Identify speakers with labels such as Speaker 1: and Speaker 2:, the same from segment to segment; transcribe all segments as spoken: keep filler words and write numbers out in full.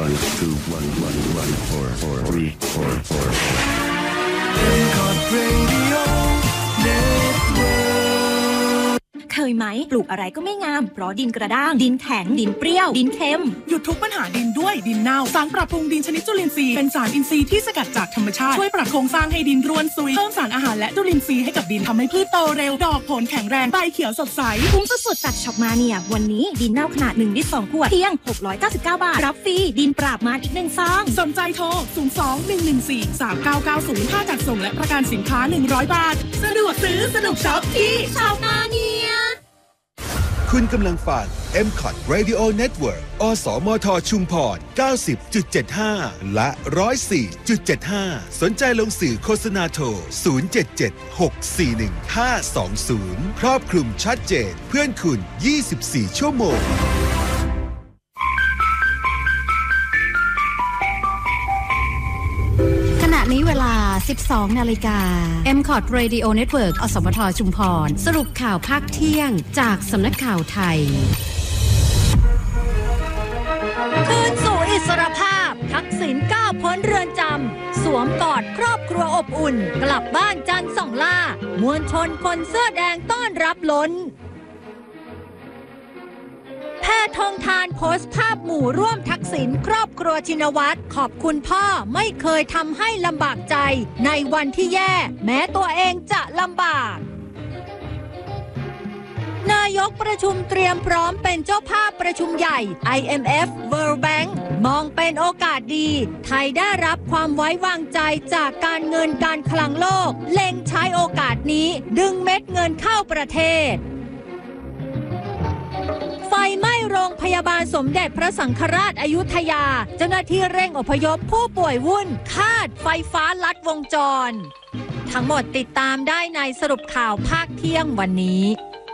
Speaker 1: one two one one one four four three four four four
Speaker 2: เคยไหมปลูกอะไรก็ไม่งามเพราะดินกระด้างดินแข็งดินเปรี้ยวดินเค็ม
Speaker 3: หยุดทุกปัญหาดินด้วยดินเน่าสารปรับปรุงดินชนิดจุลินทรีย์เป็นสารอินทรีย์ที่สกัดจากธรรมชาติช่วยปรับโครงสร้างให้ดินร่วนซุยเพิ่มสารอาหารและจุลินทรีย์ให้กับดินทำให้พืชโตเร็วดอกผลแข็งแรงใบเขียวสดใส
Speaker 2: คุ้มสุดๆจากช็อปมาเนี่ยวันนี้ดินเน่าขนาดหนึ่งลิตรสองขวดเพียงหกร้อยเก้าสิบเก้าบาทรับฟรีดินปราบมารอีกหนึ่งซอง
Speaker 3: สนใจโทรศูนย์ สอง หนึ่ง หนึ่ง สี่ สาม เก้า เก้า ศูนย์ ค่าจัดส่งและประกันสินค้าหนึ่งร้อยบาทสะดวกซื้อสนุกช็อปที่ช็อปมาเนี่ย
Speaker 4: คุณกำลังฟัง เอ็ม คอท Radio Network อสมทชุมพร เก้าสิบจุดเจ็ดห้า และ หนึ่งร้อยสี่จุดเจ็ดห้า สนใจลงสื่อโฆษณาโทร ศูนย์ เจ็ด เจ็ด หก สี่ หนึ่ง ห้า สอง ศูนย์ ครอบคลุมชัดเจนเพื่อนคุณ ยี่สิบสี่ ชั่วโมง
Speaker 5: ขณะนี้เวลา สิบสอง นาฬิกา เอ็ม คอท Radio Network อสมทชุมพรสรุปข่าวภาคเที่ยงจากสำนักข่าวไทย
Speaker 6: คืนสู่อิสรภาพทักษิณก้าวพ้นเรือนจำสวมกอดครอบครัวอบอุ่นกลับบ้านจันทร์ส่องล่ามวลชนคนเสื้อแดงต้อนรับล้นแพทองธารโพสต์ภาพหมู่ร่วมทักษิณครอบครัวชินวัตรขอบคุณพ่อไม่เคยทำให้ลำบากใจในวันที่แย่แม้ตัวเองจะลำบากนายกประชุมเตรียมพร้อมเป็นเจ้าภาพประชุมใหญ่ ไอ เอ็ม เอฟ World Bank มองเป็นโอกาสดีไทยได้รับความไว้วางใจจากการเงินการคลังโลกเล็งใช้โอกาสนี้ดึงเม็ดเงินเข้าประเทศไฟไหม้โรงพยาบาลสมเด็จพระสังฆราชอยุธยาเจ้าหน้าที่เร่งอพยพผู้ป่วยวุ่นคาดไฟฟ้าลัดวงจรทั้งหมดติดตามได้ในสรุปข่าวภาคเที่ยงวันนี้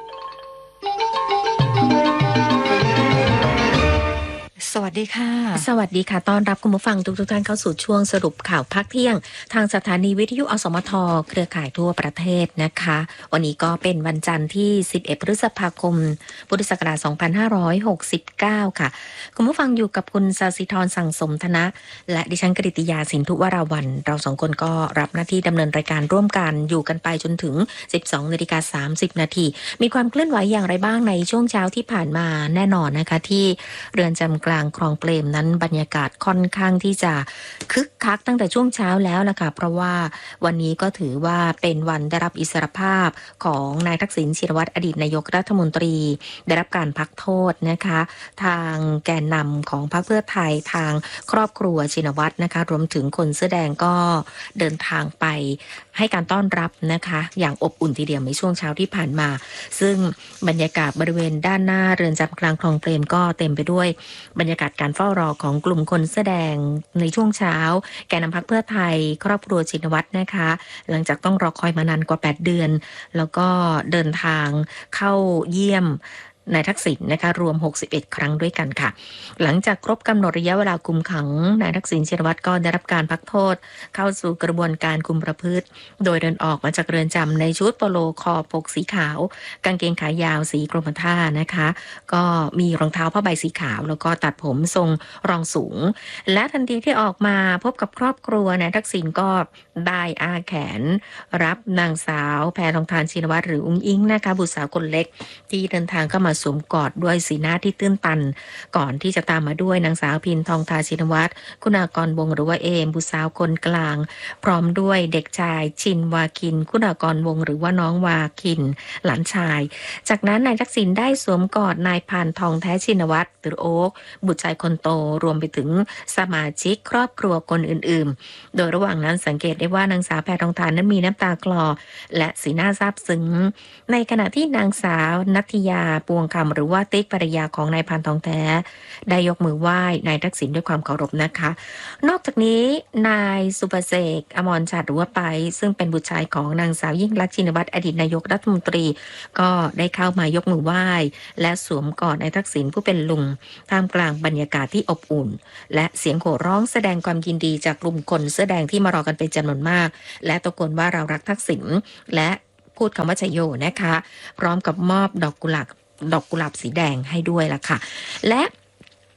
Speaker 7: สวัสดีค่ะ
Speaker 8: สวัสดีค่ะต้อนรับคุณผู้ฟังทุกๆท่านเข้าสู่ช่วงสรุปข่าวภาคเที่ยงทางสถานีวิทยุอสมทเครือข่ายทั่วประเทศนะคะวันนี้ก็เป็นวันจันทร์ที่สิบเอ็ดพฤษภาคมพุทธศักราชสองพันห้าร้อยหกสิบเก้าค่ะคุณผู้ฟังอยู่กับคุณศศิธรสั่งสมธนะและดิฉันกฤติยาสินธุวราวัลย์เราสองคนก็รับหน้าที่ดำเนินรายการร่วมกันอยู่กันไปจนถึง สิบสองนาฬิกาสามสิบนาทีมีความเคลื่อนไหวอย่างไรบ้างในช่วงเช้าที่ผ่านมาแน่นอนนะคะที่เรือนจำกลางคลองเปรมนั้นบรรยากาศค่อนข้างที่จะคึกคักตั้งแต่ช่วงเช้าแล้วล่ะค่ะเพราะว่าวันนี้ก็ถือว่าเป็นวันได้รับอิสรภาพของนายทักษิณชินวัตรอดีตนายกรัฐมนตรีได้รับการพักโทษนะคะทางแกนนำของพรรคเพื่อไทยทางครอบครัวชินวัตรนะคะรวมถึงคนเสื้อแดงก็เดินทางไปให้การต้อนรับนะคะอย่างอบอุ่นทีเดียวในช่วงเช้าที่ผ่านมาซึ่งบรรยากาศบริเวณด้านหน้าเรือนจำกลางคลองเปรมก็เต็มไปด้วยบรรยากาศการเฝ้ารอของกลุ่มคนเสื้อแดงในช่วงเช้าแกนนำพรรคเพื่อไทยครอบครัวชินวัตรนะคะหลังจากต้องรอคอยมานานกว่าแปดเดือนแล้วก็เดินทางเข้าเยี่ยมนายทักษิณนะคะรวมหกสิบเอ็ดครั้งด้วยกันค่ะหลังจากครบกำหนดระยะเวลาคุมขังนายทักษิณชินวัตรก็ได้รับการพักโทษเข้าสู่กระบวนการคุมประพฤติโดยเดินออกมาจากเรือนจำในชุดโปโลคอปกสีขาวกางเกงขายาวสีกรมท่านะคะก็มีรองเท้าผ้าใบสีขาวแล้วก็ตัดผมทรงรองสูงและทันทีที่ออกมาพบกับครอบครัวนายทักษิณก็ได้อาแขนรับนางสาวแพทองธารชินวัตรหรืออุ้งอิงนะคะบุตรสาวคนเล็กที่เดินทางเข้ามาสวมกอดด้วยสีหน้าที่ตื้นตันก่อนที่จะตามมาด้วยนางสาวพินทองธารชินวัตรคุณากรวงศ์หรือว่าเอมบุตรสาวคนกลางพร้อมด้วยเด็กชายชินวาคินคุณากรวงศ์หรือว่าน้องวาคินหลานชายจากนั้นนายทักษิณได้สวมกอดนายพานทองแท้ชินวัตรหรือโอ๊คบุตรชายคนโตรวมไปถึงสมาชิกครอบครัวคนอื่นๆโดยระหว่างนั้นสังเกตได้ว่านางสาวแพทองธารนั้นมีน้ำตาคลอและสีหน้าซาบซึ้งในขณะที่นางสาวนัทยาปวงคำหรือว่าติ๊กภรรยาของนายพานทองแท้ได้ยกมือไหว้นายทักษิณด้วยความเคารพนะคะนอกจากนี้นายสุภเสกอมรฉัตรหรือว่าไปซึ่งเป็นบุตรชายของนางสาวยิ่งลักษณ์ชินวัตรอดีตนายกรัฐมนตรีก็ได้เข้ามายกมือไหว้และสวมกอดนายทักษิณผู้เป็นลุงท่ามกลางบรรยากาศที่อบอุ่นและเสียงโห่ร้องแสดงความยินดีจากกลุ่มคนเสื้อแดงที่มารอกันเป็นจำนวนมากและตะโกนว่าเรารักทักษิณและพูดคำว่าชัยโยนะคะพร้อมกับมอบดอกกุหลาบดอกกุหลาบสีแดงให้ด้วยล่ะค่ะและ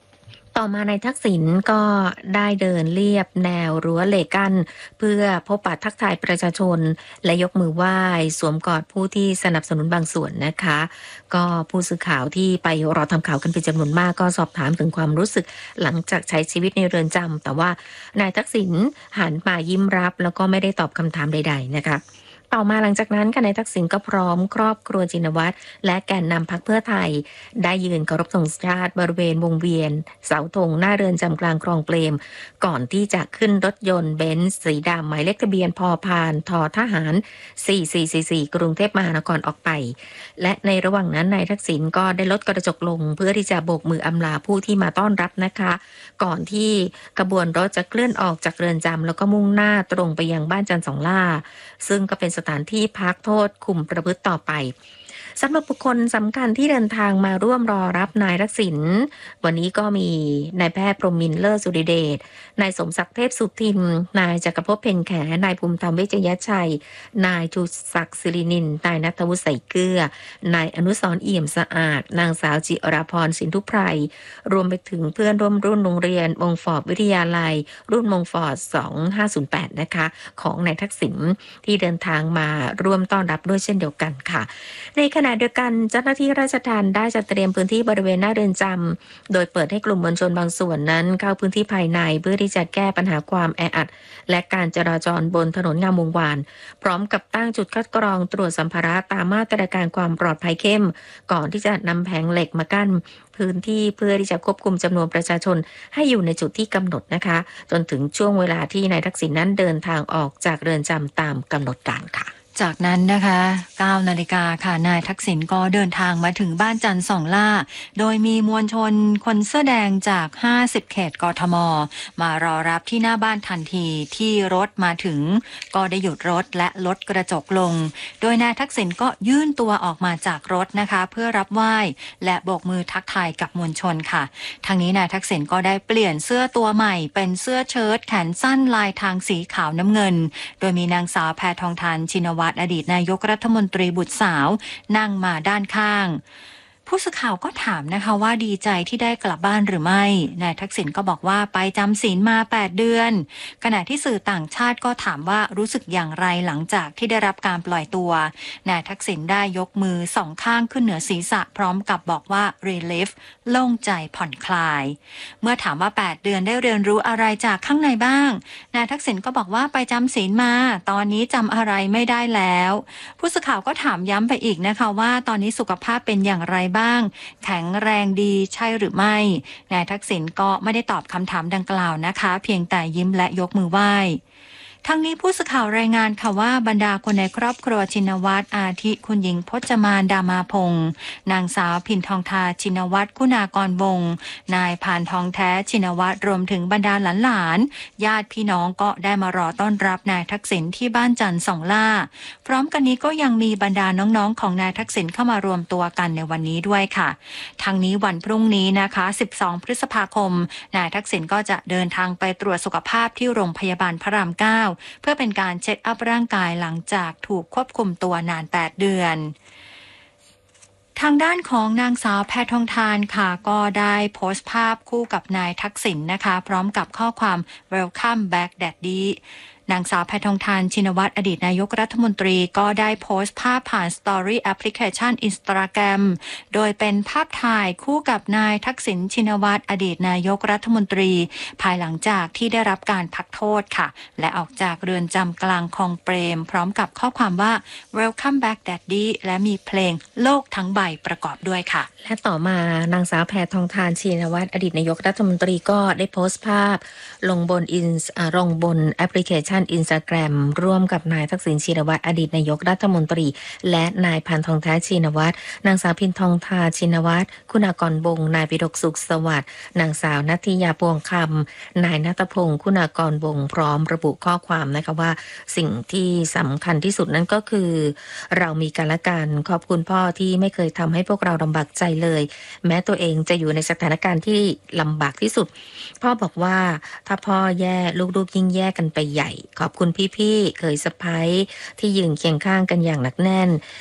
Speaker 8: ต่อมานายทักษิณก็ได้เดินเลียบแนวรั้วเหล็กกั้นเพื่อพบปะทักทายประชาชนและยกมือไหว้สวมกอดผู้ที่สนับสนุนบางส่วนนะคะก็ผู้สื่อข่าวที่ไปรอทำข่าวกันเป็นจำนวนมากก็สอบถามถึงความรู้สึกหลังจากใช้ชีวิตในเรือนจำแต่ว่านายทักษิณหันมายิ้มรับแล้วก็ไม่ได้ตอบคำถามใดๆนะคะต่อมาหลังจากนั้นค่ะนายทักษิณก็พร้อมครอบครัวจินวัตรและแกนนำพรรคเพื่อไทยได้ยืนเคารพธงชาติบริเวณวงเวียนเสาธงหน้าเรือนจำกลางคลองเปรมก่อนที่จะขึ้นรถยนต์เบนซ์สีดำหมายเลขทะเบียนพพานททหารสี่สี่สี่สี่กรุงเทพมหานครออกไปและในระหว่างนั้นนายทักษิณก็ได้ลดกระจกลงเพื่อที่จะโบกมืออำลาผู้ที่มาต้อนรับนะคะก่อนที่ขบวนรถจะเคลื่อนออกจากเรือนจำแล้วก็มุ่งหน้าตรงไปยังบ้านจันทร์สองล่าซึ่งก็เป็นสถานที่พักโทษคุมประพฤติต่อไปสำหรับบุคคลสำคัญที่เดินทางมาร่วมรอรับนายทักษิณวันนี้ก็มีนายแพทย์พรหมินทร์เลิศสุริเดชนายสมศักดิ์เทพสุทินนายจักรภพเพ็ญแขนายภูมิธรรมเวชยชัยนายชูศักดิ์ศิรินินนายณัฐวุฒิใส่เกลือนายอนุสรณ์เอี่ยมสะอาดนางสาวจิราพรสินทุไพรรวมไปถึงเพื่อนร่วมรุ่นโรงเรียนมงฟอร์ดวิทยาลัยรุ่นมงฟอร์ดสองห้าศูนย์แปดนะคะของนายทักษิณที่เดินทางมาร่วมต้อนรับด้วยเช่นเดียวกันค่ะในขณะเดียวกันเจ้าหน้าที่ราชทัณฑ์ได้จัดเตรียมพื้นที่บริเวณหน้าเรือนจำโดยเปิดให้กลุ่มมวลชนบางส่วนนั้นเข้าพื้นที่ภายในเพื่อที่จะแก้ปัญหาความแออัดและการจราจรบนถนนงามวงวานพร้อมกับตั้งจุดคัดกรองตรวจสัมภาระตามมาตรการความปลอดภัยเข้มก่อนที่จะนำแผงเหล็กมากั้นพื้นที่เพื่อที่จะควบคุมจำนวนประชาชนให้อยู่ในจุดที่กำหนดนะคะจนถึงช่วงเวลาที่นายทักษิณนั้นเดินทางออกจากเรือนจำตามกำหนดการค่ะ
Speaker 6: จากนั้นนะคะเก้านาฬิกาค่ะนายทักษิณก็เดินทางมาถึงบ้านจันทร์สองล่าโดยมีมวลชนคนเสื้อแดงจากห้าสิบเขตกทมมารอรับที่หน้าบ้านทันทีที่รถมาถึงก็ได้หยุดรถและลดกระจกลงโดยนายทักษิณก็ยื่นตัวออกมาจากรถนะคะเพื่อรับไหว้และโบกมือทักทายกับมวลชนค่ะทางนี้นายทักษิณก็ได้เปลี่ยนเสื้อตัวใหม่เป็นเสื้อเชิ้ตแขนสั้นลายทางสีขาวน้ำเงินโดยมีนางสาวแพทองธารชินวัตรอดีตนายกรัฐมนตรีบุตรสาวนั่งมาด้านข้างผู้สื่อข่าวก็ถามนะคะว่าดีใจที่ได้กลับบ้านหรือไม่นายทักษิณก็บอกว่าไปจำศีลมาแปดเดือนขณะที่สื่อต่างชาติก็ถามว่ารู้สึกอย่างไรหลังจากที่ได้รับการปล่อยตัวนายทักษิณได้ยกมือสองข้างขึ้นเหนือศีรษะพร้อมกับบอกว่า relief โล่งใจผ่อนคลายเมื่อถามว่าแปดเดือนได้เรียนรู้อะไรจากข้างในบ้างนายทักษิณก็บอกว่าไปจำศีลมาตอนนี้จำอะไรไม่ได้แล้วผู้สื่อข่าวก็ถามย้ำไปอีกนะคะว่าตอนนี้สุขภาพเป็นอย่างไรบ้างแข็งแรงดีใช่หรือไม่นายทักษิณก็ไม่ได้ตอบคำถามดังกล่าวนะคะเพียงแต่ยิ้มและยกมือไหว้ทั้งนี้ผู้สื่อข่าวรายงานค่ะว่าบรรดาคนในครอบครัวชินวัตรอาทิคุณหญิงพจมานดามาพงศ์นางสาวพินทองทาชินวัตรคุณากรวงศ์นายพานทองแท้ชินวัตรรวมถึงบรรดาหลานๆญาติพี่น้องก็ได้มารอต้อนรับนายทักษิณที่บ้านจันทร์สองล่าพร้อมกันนี้ก็ยังมีบรรดาน้องๆของนายทักษิณเข้ามารวมตัวกันในวันนี้ด้วยค่ะทั้งนี้วันพรุ่งนี้นะคะสิบสองพฤษภาคมนายทักษิณก็จะเดินทางไปตรวจสุขภาพที่โรงพยาบาลพระรามเก้าเพื่อเป็นการเช็คอัพร่างกายหลังจากถูกควบคุมตัวนานแปดเดือนทางด้านของนางสาวแพทองธารค่ะก็ได้โพสต์ภาพคู่กับนายทักษิณนะคะพร้อมกับข้อความ Welcome back Daddyนางสาวแพทองธารชินวัตรอดีตนายกรัฐมนตรีก็ได้โพสต์ภาพผ่าน Story Application Instagram โดยเป็นภาพถ่ายคู่กับนายทักษิณชินวัตรอดีตนายกรัฐมนตรีภายหลังจากที่ได้รับการพักโทษค่ะและออกจากเรือนจำกลางคลองเปรมพร้อมกับข้อความว่า Welcome back Daddy และมีเพลงโลกทั้งใบประกอบด้วยค่ะ
Speaker 8: และต่อมานางสาวแพทองธารชินวัตรอดีตนายกรัฐมนตรีก็ได้โพสต์ภาพลงบนอินลงบนแอปพลิเคชันInstagram ร่วมกับนายทักษิณชินวัตรอดีตนายกรัฐมนตรีและนายพันทองแท้ชินวัตรนางสาวพินทองทาชินวัตรคุณากรวงศ์นายปิฎกสุขสวัสดิ์นางสาวนัทธิยาพวงคำนายณัฐพงศ์คุณากรวงศ์พร้อมระบุข้อความนะคะว่าสิ่งที่สำคัญที่สุดนั้นก็คือเรามีกันและกันขอบคุณพ่อที่ไม่เคยทำให้พวกเราลำบากใจเลยแม้ตัวเองจะอยู่ในสถานการณ์ที่ลำบากที่สุดพ่อบอกว่าถ้าพ่อแย่ลูกๆยิ่งแย่กันไปใหญ่ขอบคุณพี่ๆเคยสะใภ้ที่ยืนเคียงข้างกันอย่างหนักแน่น